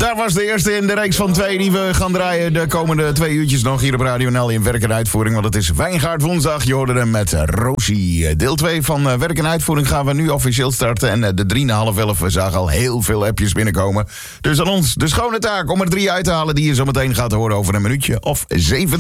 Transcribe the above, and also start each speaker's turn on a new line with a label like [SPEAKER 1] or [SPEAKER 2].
[SPEAKER 1] Daar was de eerste in de reeks van 2 die we gaan draaien de komende 2 uurtjes nog hier op Radio NL in werk en uitvoering. Want het is Wijngaard woensdag. Je hoorde hem met Rosie. Deel 2 van werk en uitvoering gaan we nu officieel starten. En de 3,5 we zagen al heel veel appjes binnenkomen. Dus aan ons de schone taak om er 3 uit te halen die je zo meteen gaat horen over een minuutje of 7.